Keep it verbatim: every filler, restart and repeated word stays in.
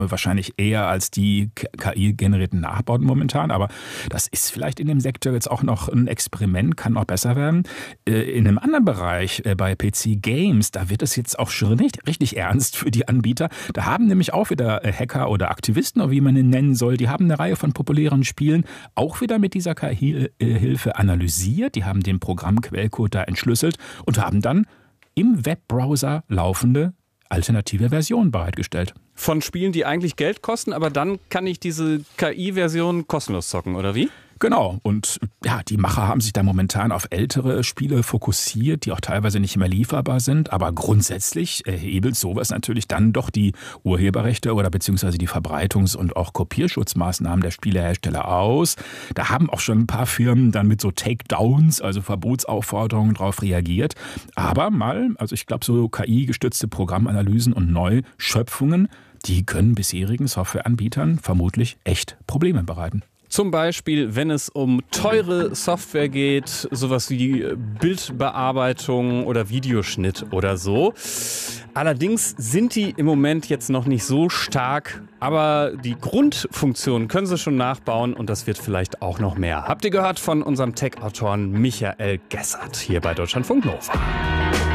wahrscheinlich eher als die K I-generierten Nachbauten momentan. Aber das ist vielleicht in dem Sektor jetzt auch noch ein Experiment, kann noch besser werden. In einem anderen Bereich, bei P C-Games, da wird es jetzt auch schon richtig, richtig ernst für die Anbieter. Da haben nämlich auch wieder Hacker oder Aktivisten, oder wie man ihn nennen soll, die haben eine Reihe von populären Spielen auch wieder mit dieser K I-Hilfe analysiert. Die haben den Programmquellcode da entschlüsselt und haben dann im Webbrowser laufende alternative Versionen bereitgestellt. Von Spielen, die eigentlich Geld kosten, aber dann kann ich diese K I-Version kostenlos zocken, oder wie? Genau. Und ja, die Macher haben sich da momentan auf ältere Spiele fokussiert, die auch teilweise nicht mehr lieferbar sind. Aber grundsätzlich hebelt sowas natürlich dann doch die Urheberrechte oder beziehungsweise die Verbreitungs- und auch Kopierschutzmaßnahmen der Spielehersteller aus. Da haben auch schon ein paar Firmen dann mit so Takedowns, also Verbotsaufforderungen drauf reagiert. Aber mal, also ich glaube, so K I-gestützte Programmanalysen und Neuschöpfungen, die können bisherigen Softwareanbietern vermutlich echt Probleme bereiten. Zum Beispiel, wenn es um teure Software geht, sowas wie Bildbearbeitung oder Videoschnitt oder so. Allerdings sind die im Moment jetzt noch nicht so stark, aber die Grundfunktion können sie schon nachbauen und das wird vielleicht auch noch mehr. Habt ihr gehört von unserem Tech-Autoren Michael Gessert hier bei Deutschlandfunk Nova.